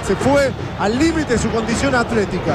Se fue al límite de su condición atlética.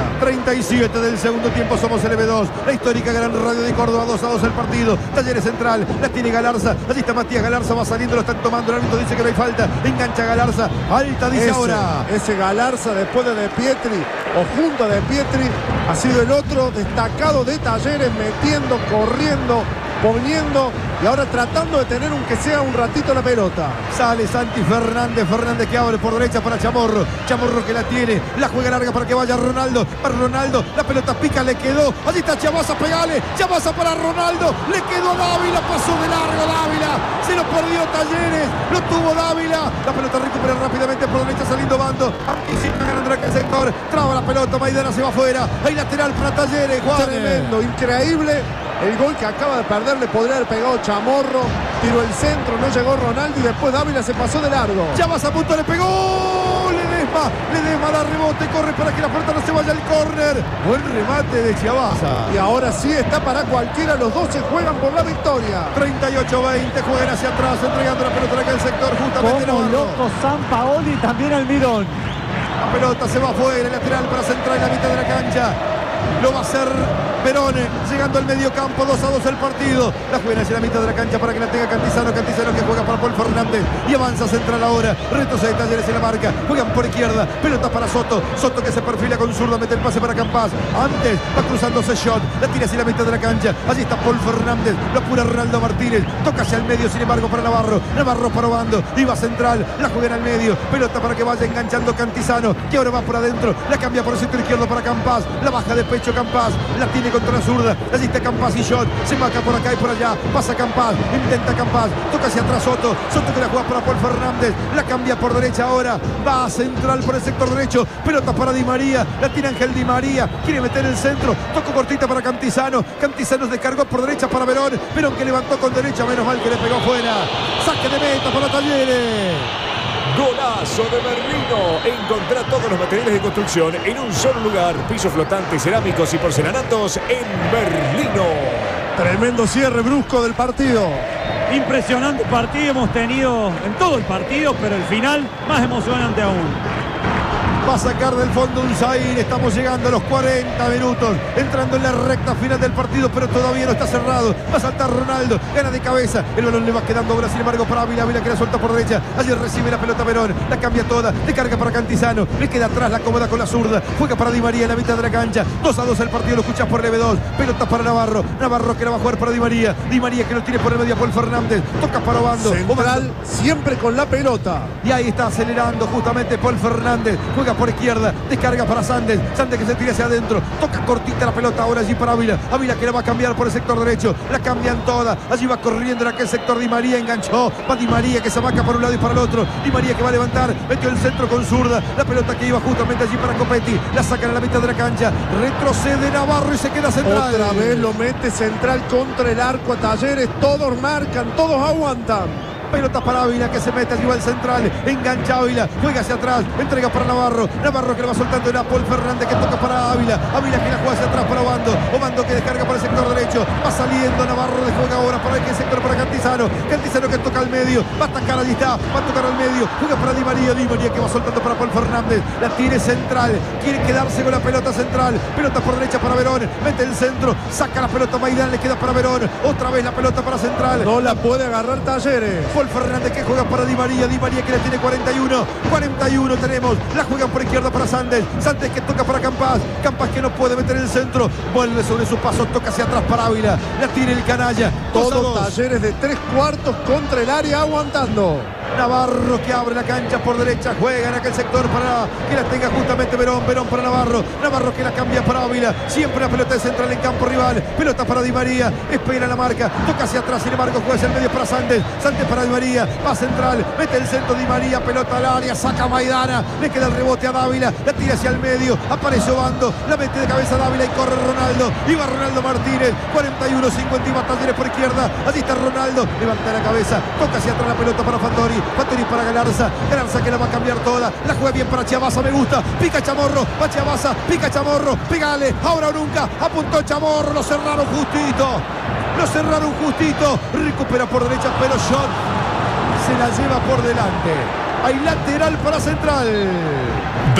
37 del segundo tiempo, somos LB2. La histórica Gran Radio de Córdoba, 2-2 el partido. Talleres Central, la tiene Galarza. Allí está Matías Galarza, va saliendo, lo están tomando. El árbitro dice que no hay falta. Engancha Galarza. Alta dice ahora. Ese Galarza después de Pietri o junto a De Pietri ha sido el otro destacado de Talleres, metiendo, corriendo, poniendo y ahora tratando de tener aunque sea un ratito la pelota. Sale Santi Fernández, Fernández que abre por derecha para Chamorro, Chamorro que la tiene, la juega larga para que vaya Ronaldo, para Ronaldo, la pelota pica, le quedó, allí está Chavasa, pegale, Chavasa para Ronaldo, le quedó Dávila, pasó de largo Dávila, se lo perdió Talleres, lo tuvo Dávila, la pelota recupera rápidamente por derecha saliendo Bando, anticipa ganando aquel sector, traba la pelota, Maidana se va afuera, hay lateral para Talleres, Juan. Tremendo, increíble. El gol que acaba de perder le podría haber pegado Chamorro. Tiró el centro, no llegó Ronaldo y después Dávila se pasó de largo. Chavasa a punto, le pegó. Ledesma da rebote, corre para que la pelota no se vaya al córner. Buen remate de Chavasa. Y ahora sí está para cualquiera. Los dos se juegan por la victoria. 38-20, juegan hacia atrás, entregando la pelota en aquel sector. Justamente como loco Sampaoli, también Almirón. La pelota se va afuera, el lateral para Central en la mitad de la cancha. Lo va a hacer Verone, llegando al medio campo, 2-2 el partido. La juega hacia la mitad de la cancha para que la tenga Cantizano. Cantizano que juega para Paul Fernández y avanza Central ahora. Retrocede Talleres en la marca. Juegan por izquierda. Pelota para Soto. Soto que se perfila con zurda. Mete el pase para Campás. Antes va cruzando Session. La tira hacia la mitad de la cancha. Allí está Paul Fernández. Lo apura Ronaldo Martínez. Toca hacia el medio, sin embargo, para Navarro. Navarro probando. Iba Central. La juega al medio. Pelota para que vaya enganchando Cantizano, que ahora va por adentro. La cambia por el sector izquierdo para Campás. La baja de pecho Campás. La tiene contra la zurda. Allí está Campás y Shot. Se marca por acá y por allá. Pasa Campás. Intenta Campás. Toca hacia atrás Soto. Soto que la juega para Paul Fernández. La cambia por derecha ahora. Va a Central por el sector derecho. Pelota para Di María. La tira Ángel Di María. Quiere meter el centro. Tocó cortita para Cantizano. Cantizano descargó por derecha para Verón. Verón que levantó con derecha. Menos mal que le pegó fuera. Saque de meta para Talleres. Golazo de Merlino. Encontrá todos los materiales de construcción en un solo lugar. Pisos flotantes, cerámicos y porcelanatos en Merlino. Tremendo cierre brusco del partido. Impresionante partido hemos tenido en todo el partido, pero el final más emocionante aún. Va a sacar del fondo un Zaire. Estamos llegando a los 40 minutos. Entrando en la recta final del partido, pero todavía no está cerrado. Va a saltar Ronaldo. Gana de cabeza. El balón le va quedando ahora, sin embargo, para Ávila. Ávila que la suelta por derecha. Allí recibe la pelota Verón. La cambia toda. Le carga para Cantizano. Le queda atrás, la acomoda con la zurda. Juega para Di María en la mitad de la cancha. 2-2 el partido. Lo escuchas por LB2. Pelota para Navarro. Navarro que la va a jugar para Di María. Di María que lo tiene por el medio a Paul Fernández. Toca para Obando. Central siempre con la pelota. Y ahí está acelerando justamente Paul Fernández. Juega por izquierda, descarga para Sandes. Sandes que se tira hacia adentro. Toca cortita la pelota ahora allí para Ávila. Ávila que la va a cambiar por el sector derecho. La cambian toda. Allí va corriendo en aquel sector Di María. Enganchó. Va Di María que se vaca por un lado y para el otro. Di María que va a levantar. Metió el centro con zurda. La pelota que iba justamente allí para Copetti. La sacan a la mitad de la cancha. Retrocede Navarro y se queda Central. Otra vez lo mete Central contra el arco a Talleres. Todos marcan, todos aguantan. Pelota para Ávila que se mete allí va el Central. Engancha Ávila. Juega hacia atrás. Entrega para Navarro. Navarro que le va soltando en Paul Fernández que toca para Ávila. Ávila que la juega hacia atrás para Obando. Obando que descarga para el sector derecho. Va saliendo Navarro de juega ahora para el sector para Cantizano. Cantizano que toca al medio. Va a atacar, allí está. Va a tocar al medio. Juega para Di María. Di María que va soltando para Paul Fernández. La tiene Central. Quiere quedarse con la pelota Central. Pelota por derecha para Verón. Mete el centro. Saca la pelota Maidán. Le queda para Verón. Otra vez la pelota para Central. No la puede agarrar Talleres. Paul Fernández que juega para Di María. Di María que la tiene 41. 41 tenemos. La juegan por izquierda para Sandes. Sandes que toca para Campás. Campás que no puede meter el centro. Vuelve sobre sus pasos. Toca hacia atrás para Ávila. La tira el canalla. Todos Talleres de 3/4 contra el área aguantando. Navarro que abre la cancha por derecha. Juega en aquel sector para que la tenga justamente Verón. Verón para Navarro. Navarro que la cambia para Ávila. Siempre la pelota de Central en campo rival. Pelota para Di María. Espera la marca. Toca hacia atrás. Sin embargo, juega hacia el medio para Sandes. Sandes para Di María. Va Central. Mete el centro Di María. Pelota al área. Saca Maidana. Le queda el rebote a Dávila. La tira hacia el medio. Aparece Obando. La mete de cabeza Dávila y corre Ronaldo. Iba Ronaldo Martínez. 41-50. Iba Talleres por izquierda. Allí está Ronaldo. Levanta la cabeza. Toca hacia atrás la pelota para Fattori. Fattori para Galarza. Galarza que la va a cambiar toda. La juega bien para Chavasa. Me gusta. Pica Chamorro. Va Chavasa. Pica Chamorro. Pégale. Ahora o nunca. Apuntó Chamorro. Lo cerraron justito. Lo cerraron justito. Recupera por derecha. Pero John se la lleva por delante. Hay lateral para Central.